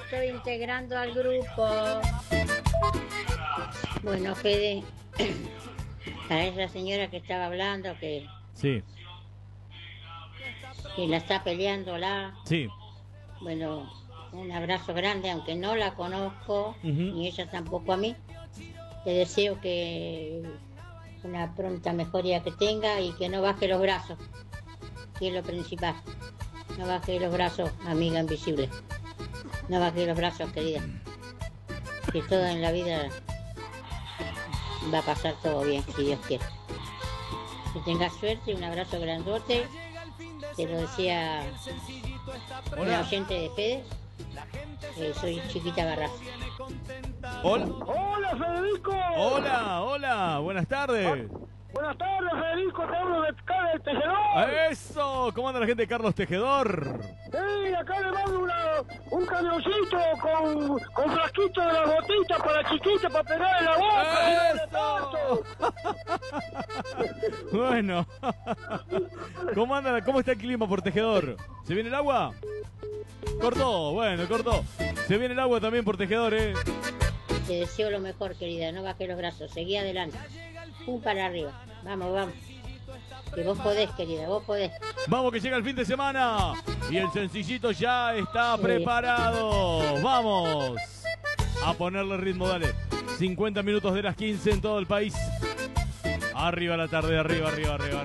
estoy integrando al grupo. Bueno, Fede, para esa señora que estaba hablando, Sí, que la está peleando, sí. bueno, un abrazo grande, aunque no la conozco, Ujú. ni ella tampoco a mí. Le deseo que una pronta mejoría que tenga y que no baje los brazos, que es lo principal. No baje los brazos, amiga invisible. No baje los brazos, querida. Que todo en la vida va a pasar todo bien, si Dios quiere. Que tengas suerte, un abrazo grandote. Te lo decía una Hola. oyente de Fede. Soy Chiquita Barraza. Hola. Hola Federico. Hola, hola. Buenas tardes. Buenas tardes Federico, te hablo de acá del Tejedor. Eso. ¿Cómo anda la gente de Carlos Tejedor? Sí, acá le mando un camioncito con frasquito de las botitas para chiquita para pegar en la boca. ¡Eso! Bueno. ¿Cómo anda? ¿Cómo está el clima por Tejedor? ¿Se viene el agua? Cortó, bueno, cortó. Se viene el agua también por Tejedor, Te deseo lo mejor, querida. No bajes los brazos. Seguí adelante. Para arriba. Vamos, vamos. Que vos podés, querida. Vos podés. Vamos que llega el fin de semana y el sencillito ya está preparado. Vamos a ponerle ritmo, dale. 50 minutos de las 15 en todo el país. Arriba la tarde, arriba, arriba, arriba.